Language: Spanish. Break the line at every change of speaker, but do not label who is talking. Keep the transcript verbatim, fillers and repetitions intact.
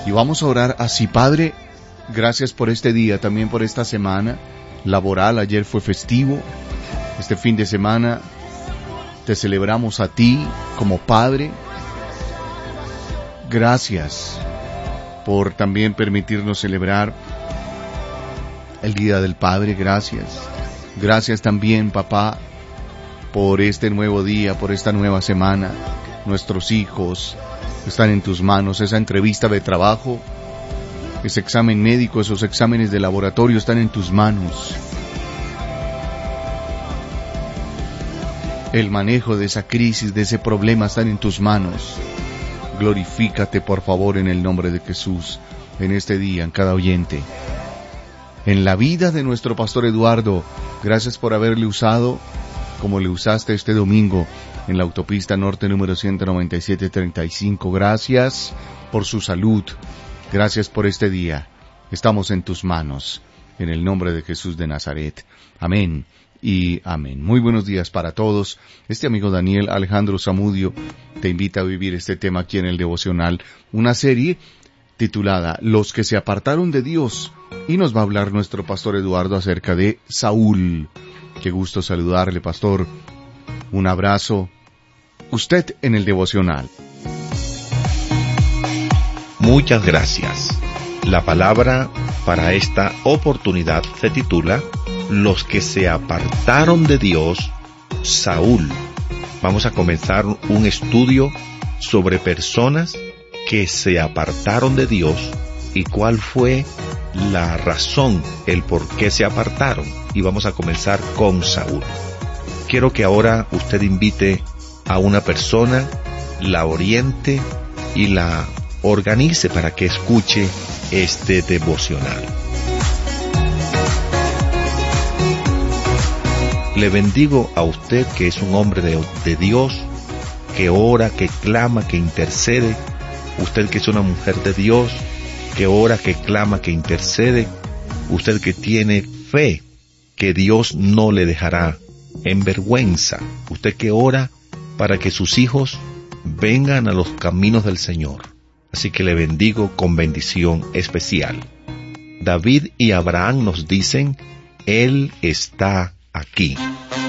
Y vamos a orar así. Padre, gracias por este día, también por esta semana laboral. Ayer fue festivo. Este fin de semana te celebramos a ti como Padre. Gracias por también permitirnos celebrar el Día del Padre. Gracias. Gracias también, papá, por este nuevo día, por esta nueva semana. Nuestros hijos están en tus manos. Esa entrevista de trabajo, ese examen médico, esos exámenes de laboratorio están en tus manos. El manejo de esa crisis, de ese problema, están en tus manos. Glorifícate, por favor, en el nombre de Jesús, en este día, en cada oyente. En la vida de nuestro pastor Eduardo, gracias por haberle usado como le usaste este domingo en la autopista norte número ciento noventa y siete treinta y cinco. Gracias por su salud. Gracias por este día. Estamos en tus manos, en el nombre de Jesús de Nazaret. Amén y amén. Muy buenos días para todos. Este amigo Daniel Alejandro Zamudio te invita a vivir este tema aquí en el devocional, una serie titulada Los que se apartaron de Dios, y nos va a hablar nuestro pastor Eduardo acerca de Saúl. Qué gusto saludarle, pastor. Un abrazo. Usted en el devocional.
Muchas gracias. La palabra para esta oportunidad se titula Los que se apartaron de Dios, Saúl. Vamos a comenzar un estudio sobre personas que se apartaron de Dios y cuál fue la razón, el por qué se apartaron. Y vamos a comenzar con Saúl. Quiero que ahora usted invite a una persona, la oriente y la organice para que escuche este devocional. Le bendigo a usted que es un hombre de, de Dios, que ora, que clama, que intercede. Usted que es una mujer de Dios, que ora, que clama, que intercede. Usted que tiene fe, que Dios no le dejará en vergüenza. Usted que ora para que sus hijos vengan a los caminos del Señor. Así que le bendigo con bendición especial. David y Abraham nos dicen, Él está aquí.